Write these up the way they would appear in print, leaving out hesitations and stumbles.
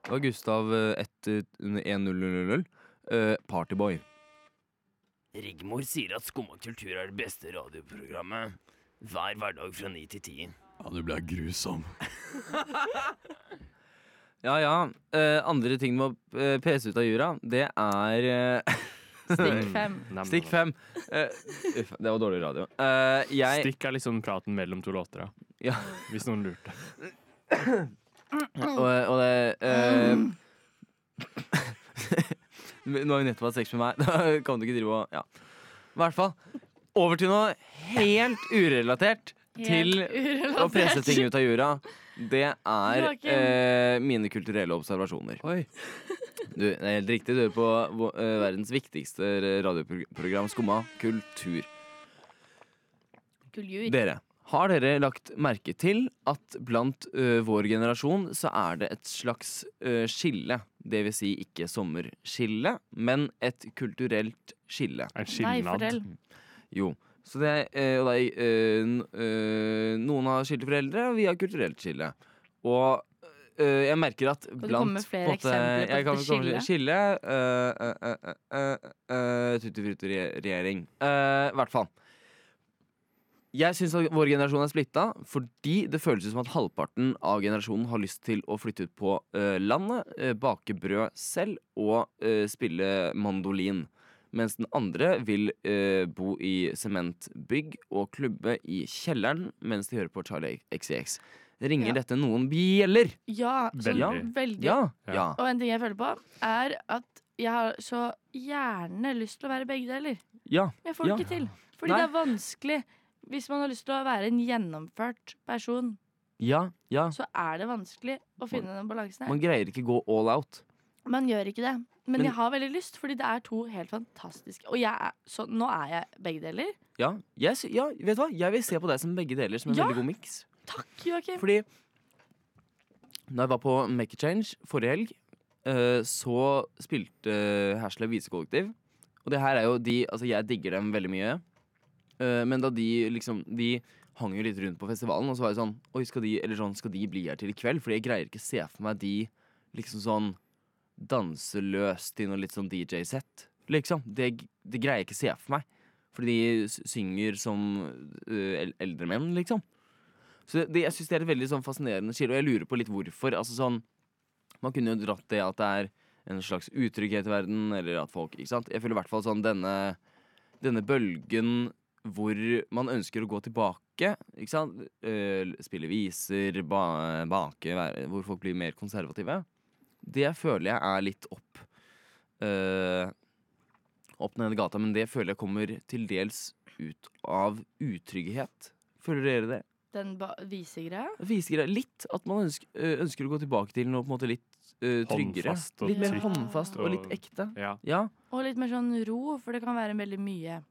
Det var Gustav 1000. Partyboy. Rigmor sier at Skumma kultur er det beste radioprogrammet. Hver hverdag fra 9 til 10. Ja, du ble grusom. Ja, ja. Andre ting med å pese ut av jura, det er Stikk 5. Stikk 5. Det var dårlig radio. Stikk er liksom praten mellom to låter, Ja. hvis noen lurte. Og det Nå har vi nettopp hatt sex med meg. Da kan du ikke drive og ja. I hvert fall. Over til noe helt urelatert til å presse ting ut av jura. Det er mine kulturelle observasjoner. Oi. Du, det er helt riktig. Du hører på verdens viktigste radioprogram, Skumma kultur. Dere, har dere lagt merke til at blant vår generasjon så er det et slags skille? Det vil si ikke sommerskille, men et kulturelt skille. En Nei, skilnad. fortell. Jo. Så det, og det noen har skilte foreldre, og vi har kulturelt skille. Og jeg merker at du blant komme med flere eksempler på jeg kan dette komme med skille Tutti-frutti-regjering. I hvert fall. Jeg synes at vår generasjon er splitta fordi det føles som at halvparten av generasjonen har lyst til å flytte ut på landet, bake brød selv og spille mandolin. Mens den andre vil bo i sementbygg og klubbe i kjelleren mens de hører på Charlie XCX. Ringer dette noen bjeller? Ja, sånn Veldig. veldig. Ja. Og en ting jeg føler på, er at jeg har så gjerne lyst til å være begge deler. Ja. Men jeg får det Ja. ikke til. Fordi Nei. det er vanskelig. Hvis man har lyst til å være en gjennomført person, Ja. så er det vanskelig å finne den balansen her. Man greier ikke gå all out. Man gjør ikke det. Men Men- jeg har veldig lyst, fordi det er to helt fantastiske. Og så nå er jeg begge deler. Ja, vet du hva? Jeg vil se på deg som begge deler, som en Ja. veldig god miks. Takk, Joakim. Fordi da jeg var på Make a Change forrige helg, så spilte Herslev visekollektiv. Og det her er jo de, altså jeg digger dem veldig mye. Men da de hang jo litt rundt på festivalen, og så var jeg sånn oi, skal de bli her til i kveld? Fordi jeg greier ikke se for meg de liksom sånn danse løst i noe litt sånn DJ-sett. Liksom. Det greier jeg ikke se for meg. Fordi de synger som eldre menn, liksom. Så jeg synes det er et veldig sånn fascinerende skille, og jeg lurer på litt hvorfor. Altså sånn, man kunne jo dratt det at det er en slags utrygghet i verden, eller at folk, ikke sant? Jeg føler i hvert fall sånn denne bølgen hvor man ønsker å gå tilbake, ikke sant? Spille viser, bake, hvor folk blir mer konservative. Det føler jeg er litt opp ned i gata, men det føler jeg kommer til dels ut av utrygghet. Føler dere det? Den visegreia. Viser litt at man ønsker å gå tilbake til noe på en måte litt tryggere. Håndfast og Litt mer trygt håndfast og litt ekte. Ja. Ja. Og litt mer sånn ro, for det kan være veldig mye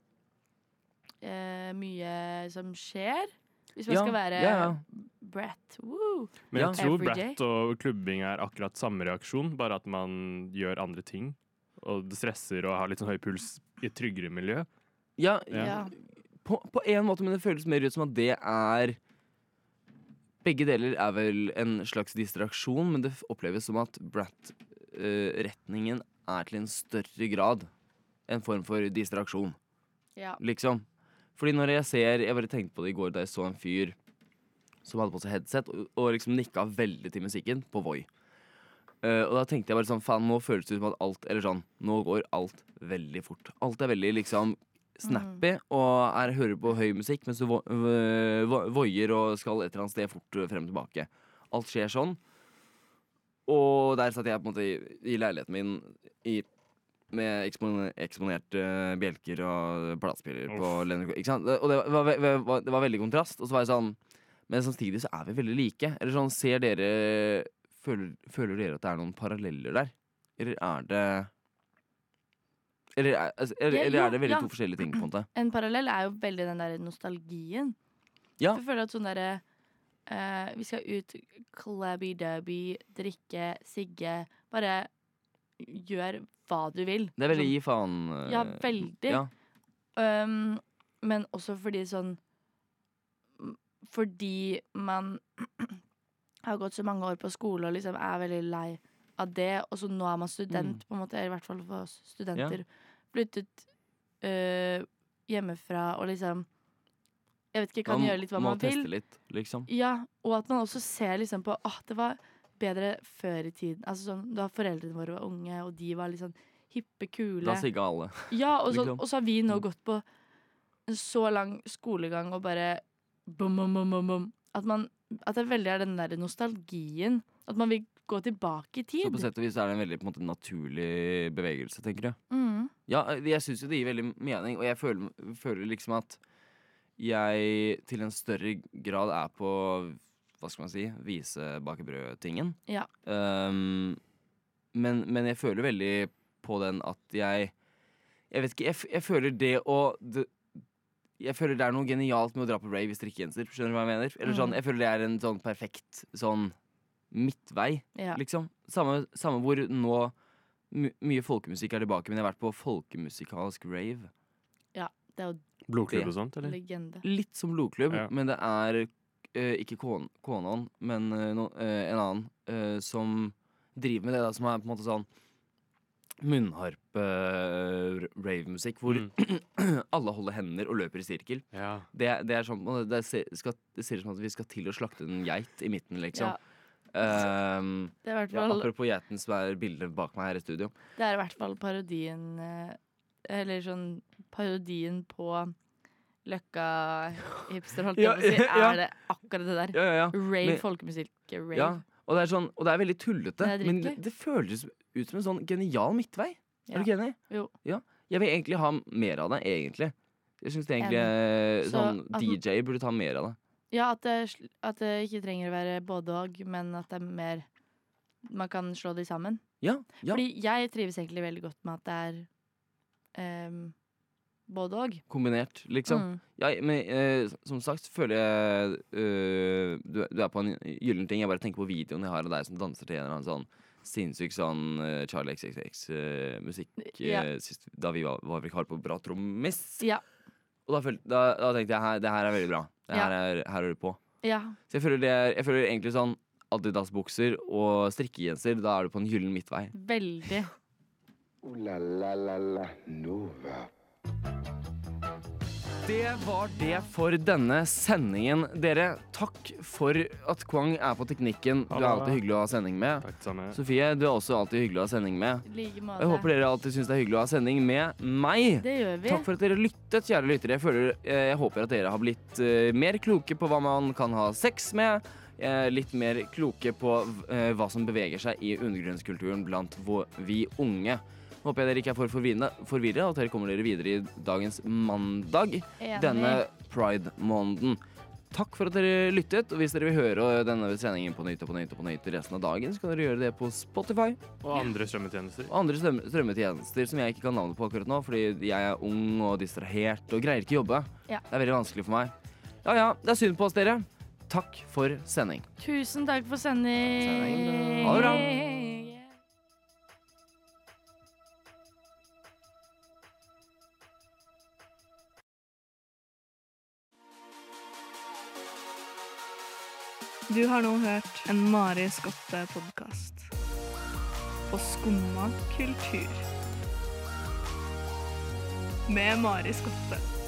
som skjer. Hvis man skal være Brett. Woo. Men jeg Ja. tror Every day. brett og klubbing er akkurat samme reaksjon, bare at man gjør andre ting. Og det stresser og har litt sånn høy puls i et tryggere miljø. Ja, Ja. på en måte, men det føles mer ut som at det er begge deler er vel en slags distraksjon, men det oppleves som at Brat-retningen er til en større grad en form for distraksjon, Ja. liksom. Fordi når jeg bare tenkte på det i går da jeg så en fyr som hadde på seg headset og liksom nikka veldig til musikken på Voi. Og da tenkte jeg bare sånn, faen, nå føles det ut som at alt, eller sånn, nå går alt veldig fort. Alt er veldig liksom snappy, og hører på høy musikk mens du voier og skal et eller annet sted fort frem og tilbake. Alt skjer sånn. Og der satt jeg på en måte i leiligheten min med eksponerte bjelker og platespiller på Leonard, ikke sant? Og det var veldig kontrast. Og så var jeg sånn, men samtidig så er vi veldig like. Eller sånn, føler dere at det er noen paralleller der? Eller er det Eller er det veldig to forskjellige ting, på en måte? En parallell er jo veldig den der nostalgien. Ja. Jeg føler at sånn derre vi skal ut, clabby-dubby, drikke, sigge. Bare gjør hva du vil. Det er veldig gi faen. Ja, veldig. Ja. Men også fordi man har gått så mange år på skole og liksom er veldig lei av det, og så nå er man student, på en måte, eller i hvert fall for oss studenter. Flyttet hjemmefra og liksom jeg vet ikke, kan gjøre litt hva man vil. Teste litt, liksom. Ja, og at man også ser liksom på det var bedre før i tiden. Altså sånn, da foreldrene våre var unge, og de var litt sånn hippe, kule. Da sigga alle. Ja, og så, liksom. og så har vi nå gått på en så lang skolegang og bare bom, bom, bom, bom, bom. At det veldig den der nostalgien. At man vil gå tilbake i tid. Så på sett og vis er det en veldig på en måte, naturlig bevegelse, tenker du? Mm. Ja, jeg syns jo det gir veldig mening, og jeg føler liksom at jeg til en større grad er på, hva skal man si, vise bake brød-tingen. Ja. Men jeg føler veldig på den at jeg vet ikke, jeg føler det jeg føler det er noe genialt med å dra på rave i strikkegenser, skjønner du hva jeg mener? Eller sånn, jeg føler det er en sånn perfekt sånn midtvei, liksom. Samme hvor nå mye folkemusikk er tilbake, men jeg har vært på folkemusikalsk rave. Ja, det er jo Blodklubb og sånt, eller? legende. Litt som blodklubb, Ja. men det er ikke Konan, men en annen som driver med det da, som er på en måte sånn munnharpe rave-musikk, hvor alle holder hender og løper i sirkel. Ja. Det er sånn, det ser ut som at vi skal til å slakte en geit i midten, liksom. Ja. Det er i hvert fall Apropos geiten, som er bildet bak meg her i studio. Det er i hvert fall parodien eller sånn parodien på Løkka-hipster, holdt jeg på å si. Er det akkurat det der? Ja. Rave, Men- folkemusikk, rave. Ja, og det er sånn, og det er veldig tullete, Det er men dritgøy. det føles ut som en sånn genial midtvei. Ja. Er du ikke enig? Jo. Ja. Jeg vil egentlig ha mer av det, egentlig. Jeg synes det egentlig Så sånn at- DJ burde ta mer av det. Ja, at det ikke trenger å være både og, men at det er mer man kan slå de sammen. Ja. Fordi jeg trives egentlig veldig godt med at det er både og. Kombinert, liksom. Ja, men som sagt føler jeg du er på en gyllen ting. Jeg bare tenker på videoen jeg har av deg som danser til en eller annen sånn sinnssyk sånn Charlie XXX-musikk Ja. da vi var vikar på Bra Trommis. Ja. Og da tenkte jeg det her er veldig bra. Ja. Her er du på. Ja. Så jeg føler egentlig sånn Adidas-bukser og strikkegenser, da er du på en gyllen midtvei. Veldig. Ooh la la la la Nova. Det var det for denne sendingen, dere. Takk for at Kwang er på teknikken. Du er alltid hyggelig å ha sending med. Takk samme. Sofie, du er også alltid hyggelig å ha sending med. I like måte. Og jeg håper dere alltid syns det er hyggelig å ha sending med meg. Det gjør vi. Takk for at dere lyttet, kjære lyttere. Jeg håper at dere har blitt mer kloke på hva man kan ha sex med. Litt mer kloke på hva som beveger seg i undergrunnskulturen blant vi unge. Håper jeg dere ikke er for forvirret, og at dere kommer dere videre i dagens mandag. Enig. Denne pride-måneden. Takk for at dere lyttet, og hvis dere vil høre denne sendingen på nytt resten av dagen, så kan dere gjøre det på Spotify Og andre strømmetjenester. og andre strømmetjenester som jeg ikke kan navnet på akkurat nå, fordi jeg er ung og distrahert og greier ikke jobbe. Ja. Det er veldig vanskelig for meg. Ja, det er synd på oss, dere. Takk for sending. Tusen takk for sending. Ha det bra. Du har nå hørt en Mari Skotte-podkast. På Skumma kultur. Med Mari Skotte.